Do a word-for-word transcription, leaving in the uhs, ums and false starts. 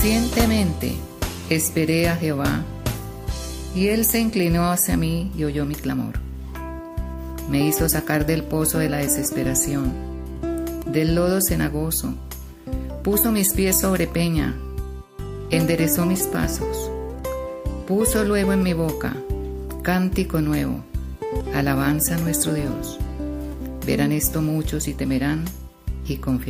Pacientemente esperé a Jehová, y él se inclinó hacia mí y oyó mi clamor. Me hizo sacar del pozo de la desesperación, del lodo cenagoso. Puso mis pies sobre peña, enderezó mis pasos. Puso luego en mi boca cántico nuevo, alabanza a nuestro Dios. Verán esto muchos y temerán y confiarán.